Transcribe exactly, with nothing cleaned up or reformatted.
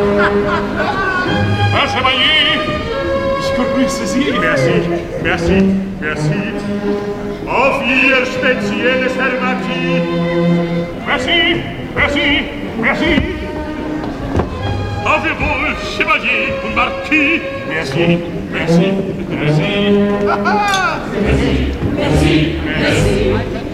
Herr Chevalier, ich grüße Sie. Merci, merci, merci. Auf Ihr spezielles Herr Marquis. Merci, merci, merci. Auf Ihr Wohl, Chevalier und Marquis. Merci, merci, merci. Merci, merci, merci.